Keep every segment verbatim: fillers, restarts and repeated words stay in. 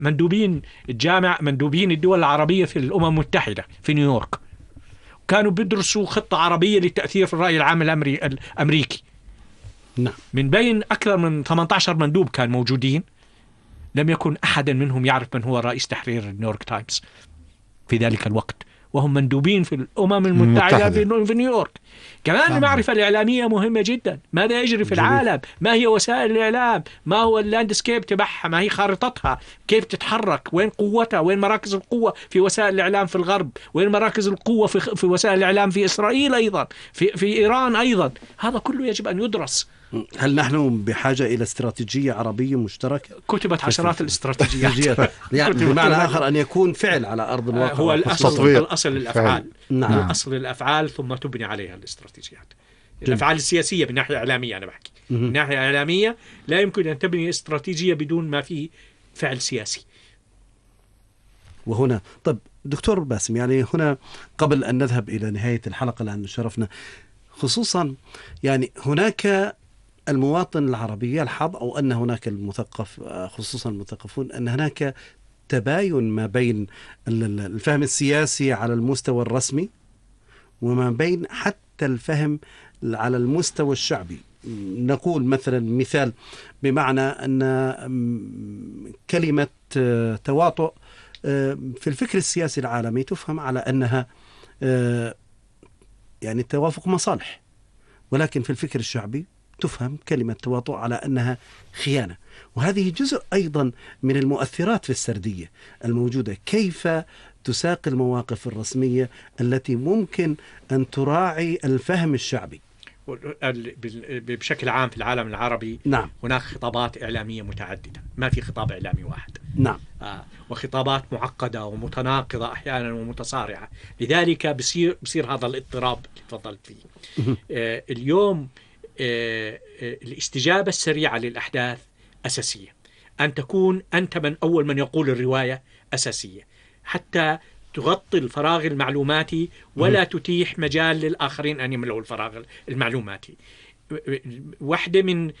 مندوبين الجامعة، مندوبين الدول العربية في الأمم المتحدة في نيويورك، كانوا بيدرسوا خطة عربية للتأثير في الرأي العام الأمري... الأمريكي. نعم. من بين أكثر من ثمانية عشر مندوب كان موجودين، لم يكن أحد منهم يعرف من هو رئيس تحرير نيويورك تايمز في ذلك الوقت، وهم مندوبين في الأمم المتحدة متحدة. في نيويورك. كمان نعم. المعرفة الإعلامية مهمة جدا، ماذا يجري في جميل. العالم، ما هي وسائل الإعلام، ما هو اللاندسكيب تبعها، ما هي خارطتها، كيف تتحرك، وين قوتها، وين مراكز القوة في وسائل الإعلام في الغرب، وين مراكز القوة في, في وسائل الإعلام في إسرائيل أيضا، في, في إيران أيضا. هذا كله يجب أن يدرس. هل نحن بحاجة إلى استراتيجية عربية مشتركة؟ كتبت عشرات الاستراتيجيات يعني بمعنى آخر أن يكون فعل على أرض الواقع. هو الأصل, الأصل الأفعال. نعم. الأصل الأفعال ثم تبني عليها الاستراتيجيات. الأفعال السياسية من ناحية إعلامية أنا بحكي من ناحية إعلامية لا يمكن أن تبني استراتيجية بدون ما فيه فعل سياسي. وهنا طب دكتور باسم، يعني هنا قبل أن نذهب إلى نهاية الحلقة لأن شرفنا خصوصا يعني هناك المواطن العربي يلحظ أو أن هناك المثقف خصوصا المثقفون أن هناك تباين ما بين الفهم السياسي على المستوى الرسمي وما بين حتى الفهم على المستوى الشعبي. نقول مثلا مثال بمعنى أن كلمة تواطؤ في الفكر السياسي العالمي تفهم على أنها يعني توافق مصالح، ولكن في الفكر الشعبي تفهم كلمة تواطؤ على أنها خيانة. وهذه جزء أيضا من المؤثرات في السردية الموجودة. كيف تساق المواقف الرسمية التي ممكن أن تراعي الفهم الشعبي؟ بشكل عام في العالم العربي نعم. هناك خطابات إعلامية متعددة، ما في خطاب إعلامي واحد. نعم. آه وخطابات معقدة ومتناقضة أحيانا ومتصارعة، لذلك بصير بصير هذا الاضطراب اللي تفضلت فيه. آه اليوم آه آه الاستجابة السريعة للأحداث أساسية، أن تكون أنت من أول من يقول الرواية أساسية حتى تغطي الفراغ المعلوماتي ولا تتيح مجال للآخرين أن يملؤوا الفراغ المعلوماتي. واحدة من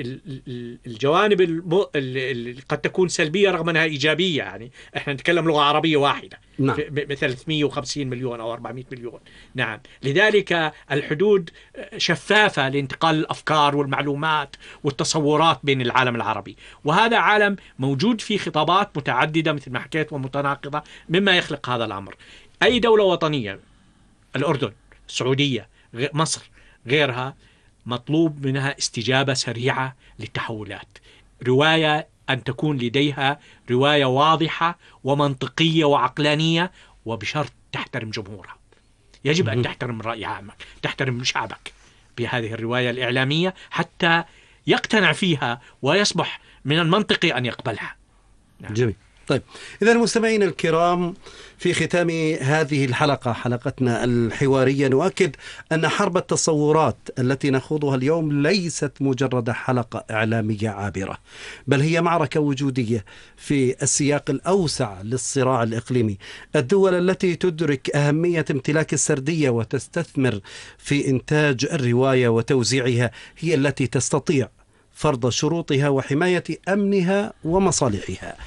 الجوانب اللي قد تكون سلبية رغم أنها إيجابية، يعني إحنا نتكلم لغة عربية واحدة نعم. ب ثلاثمئة وخمسين مليون أو أربعمئة مليون. نعم. لذلك الحدود شفافة لانتقال الأفكار والمعلومات والتصورات بين العالم العربي، وهذا عالم موجود فيه خطابات متعددة مثل ما حكيت ومتناقضة، مما يخلق هذا الأمر. أي دولة وطنية، الأردن، السعودية، مصر، غيرها، مطلوب منها استجابة سريعة للتحولات، رواية أن تكون لديها رواية واضحة ومنطقية وعقلانية، وبشرط تحترم جمهورها. يجب أن تحترم رأي عامك، تحترم شعبك بهذه الرواية الإعلامية حتى يقتنع فيها ويصبح من المنطقي أن يقبلها. نعم. جميل. طيب إذا المستمعين الكرام، في ختام هذه الحلقة، حلقتنا الحوارية، نؤكد أن حرب التصورات التي نخوضها اليوم ليست مجرد حلقة إعلامية عابرة، بل هي معركة وجودية في السياق الأوسع للصراع الإقليمي. الدول التي تدرك أهمية امتلاك السردية وتستثمر في إنتاج الرواية وتوزيعها هي التي تستطيع فرض شروطها وحماية أمنها ومصالحها،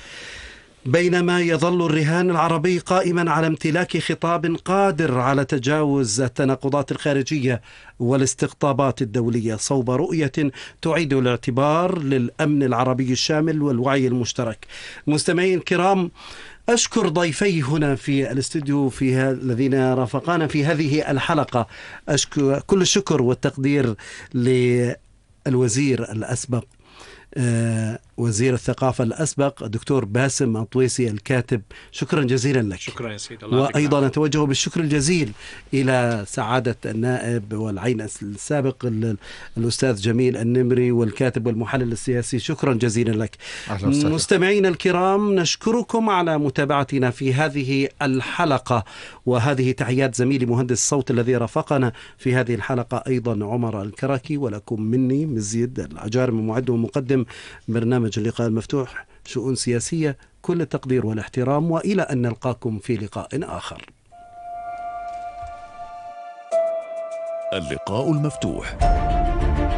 بينما يظل الرهان العربي قائما على امتلاك خطاب قادر على تجاوز التناقضات الخارجية والاستقطابات الدولية صوب رؤية تعيد الاعتبار للأمن العربي الشامل والوعي المشترك. مستمعين الكرام، أشكر ضيفي هنا في الاستوديو في الذين رافقانا في هذه الحلقة. أشكر كل الشكر والتقدير للوزير الأسبق آه وزير الثقافة الأسبق الدكتور باسم الطويسي الكاتب، شكرا جزيلا لك. شكرا يا سيد الله. وأيضا نتوجه بالشكر الجزيل إلى سعادة النائب والعين السابق الأستاذ جميل النمري والكاتب والمحلل السياسي، شكرا جزيلا لك. مستمعينا الكرام، نشكركم على متابعتنا في هذه الحلقة، وهذه تحيات زميلي مهندس الصوت الذي رافقنا في هذه الحلقة أيضا عمر الكركي، ولكم مني مزيد العجارم، معد ومقدم برنامج اللقاء المفتوح، شؤون سياسية، كل التقدير والاحترام، وإلى أن نلقاكم في لقاء آخر. اللقاء المفتوح.